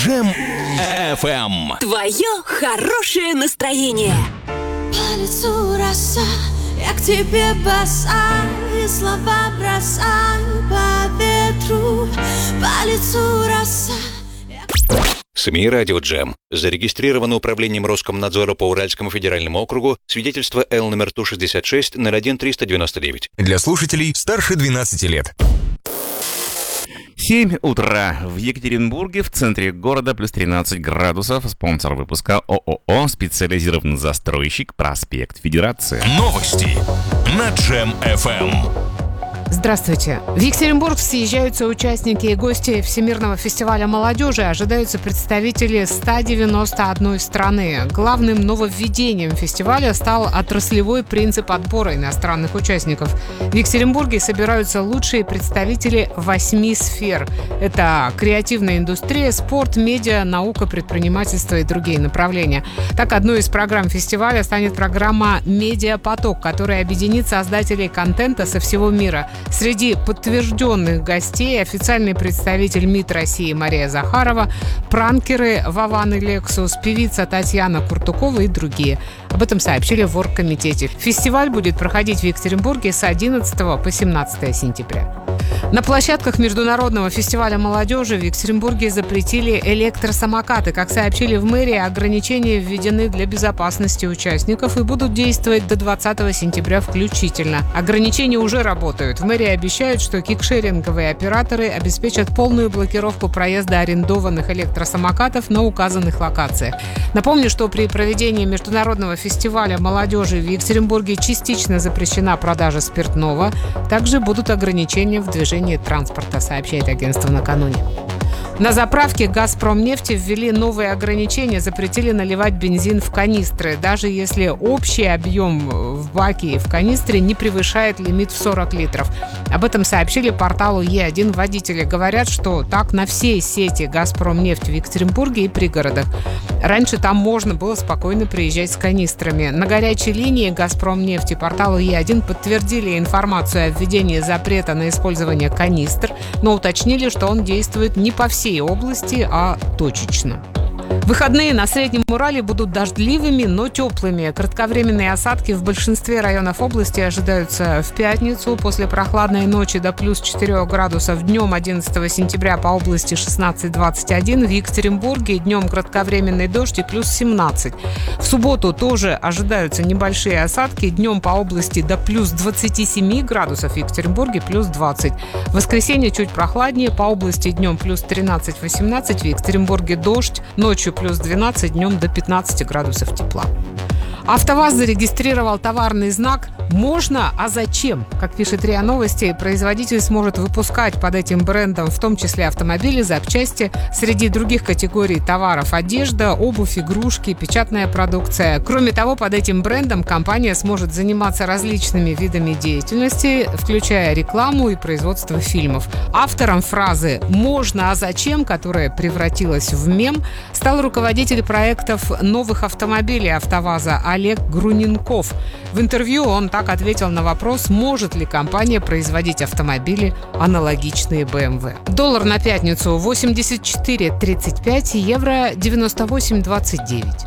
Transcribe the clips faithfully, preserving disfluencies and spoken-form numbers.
Джем эф эм. Твое хорошее настроение. По лицу роса, я к тебе босая, слова бросаю по ветру. По лицу роса. СМИ «Радио Джем». Зарегистрировано управлением Роскомнадзора по Уральскому федеральному округу свидетельство Л номер Ту шестьдесят шесть ноль один триста девяносто девять. Для слушателей старше двенадцати лет. семь утра в Екатеринбурге, в центре города, плюс тринадцать градусов. Спонсор выпуска ООО «Специализированный застройщик», проспект Федерации. Новости на Джем эф эм. Здравствуйте. В Екатеринбург съезжаются участники и гости Всемирного фестиваля молодежи. Ожидаются представители ста девяноста одной страны. Главным нововведением фестиваля стал отраслевой принцип отбора иностранных участников. В Екатеринбурге собираются лучшие представители восьми сфер. Это креативная индустрия, спорт, медиа, наука, предпринимательство и другие направления. Так, одной из программ фестиваля станет программа «Медиапоток», которая объединит создателей контента со всего мира. Среди подтвержденных гостей официальный представитель МИД России Мария Захарова, пранкеры Вован и Лексус, певица Татьяна Куртукова и другие. Об этом сообщили в оргкомитете. Фестиваль будет проходить в Екатеринбурге с одиннадцатого по семнадцатое сентября. На площадках Международного фестиваля молодежи в Екатеринбурге запретили электросамокаты. Как сообщили в мэрии, ограничения введены для безопасности участников и будут действовать до двадцатого сентября включительно. Ограничения уже работают. В мэрии обещают, что кикшеринговые операторы обеспечат полную блокировку проезда арендованных электросамокатов на указанных локациях. Напомню, что при проведении Международного фестиваля молодежи в Екатеринбурге частично запрещена продажа спиртного. Также будут ограничения в движении транспорта, сообщает агентство накануне. На заправке «Газпромнефти» ввели новые ограничения, запретили наливать бензин в канистры, даже если общий объем в баке и в канистре не превышает лимит в сорок литров. Об этом сообщили порталу Е один водители. Говорят, что так на всей сети «Газпромнефть» в Екатеринбурге и пригородах. Раньше там можно было спокойно приезжать с канистрами. На горячей линии «Газпромнефть» и порталу Е один подтвердили информацию о введении запрета на использование канистр, но уточнили, что он действует не по всей области, а точечно. Выходные на Среднем Урале будут дождливыми, но теплыми. Кратковременные осадки в большинстве районов области ожидаются в пятницу. После прохладной ночи до плюс четырех градусов. Днем одиннадцатого сентября по области шестнадцать двадцать один. В Екатеринбурге днем кратковременный дождь и плюс семнадцать. В субботу тоже ожидаются небольшие осадки. Днем по области до плюс двадцати семи градусов. В Екатеринбурге плюс двадцать. В воскресенье чуть прохладнее. По области днем плюс тринадцать восемнадцать. В Екатеринбурге дождь. Ночью плюс двенадцать, днем до пятнадцати градусов тепла. АвтоВАЗ зарегистрировал товарный знак «Можно, а зачем?». Как пишет РИА Новости, производитель сможет выпускать под этим брендом в том числе автомобили, запчасти, среди других категорий товаров одежда, обувь, игрушки, печатная продукция. Кроме того, под этим брендом компания сможет заниматься различными видами деятельности, включая рекламу и производство фильмов. Автором фразы «Можно, а зачем?», которая превратилась в мем, стал руководитель проектов новых автомобилей АвтоВАЗа Олег Груненков. В интервью он так ответил на вопрос, может ли компания производить автомобили, аналогичные бэ эм вэ. Доллар на пятницу восемьдесят четыре тридцать пять, евро девяносто восемь двадцать девять.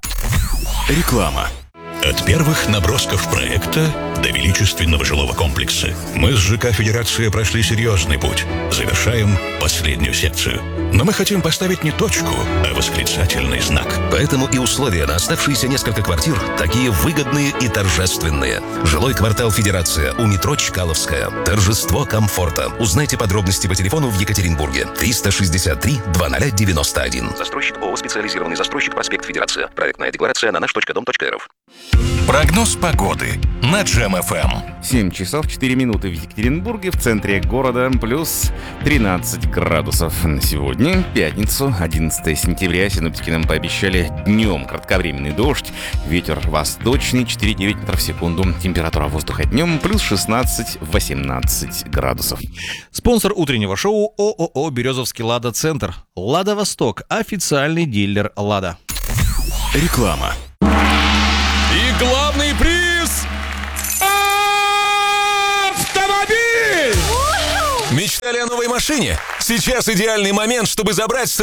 Реклама. От первых набросков проекта до величественного жилого комплекса мы с ЖК «Федерация» прошли серьезный путь. Завершаем последнюю секцию. Но мы хотим поставить не точку, а восклицательный знак. Поэтому и условия на оставшиеся несколько квартир такие выгодные и торжественные. Жилой квартал «Федерация» у метро Чкаловская. Торжество комфорта. Узнайте подробности по телефону в Екатеринбурге. триста шестьдесят три двадцать девяносто один. Застройщик ООО «Специализированный застройщик», проспект Федерация. Проектная декларация на наш точка дом точка эр эф. Прогноз погоды на Джем эф эм. семь часов четыре минуты в Екатеринбурге, в центре города, плюс тринадцать градусов. На сегодня, пятницу, одиннадцатого сентября, синоптики нам пообещали днем кратковременный дождь, ветер восточный, четыре целых девять метров в секунду, температура воздуха днем плюс шестнадцать восемнадцать градусов. Спонсор утреннего шоу ООО «Березовский Лада Центр». «Лада Восток» – официальный дилер «Лада». Реклама. И главный приз – автомобиль! Мечтали о новой машине? Сейчас идеальный момент, чтобы забрать сразу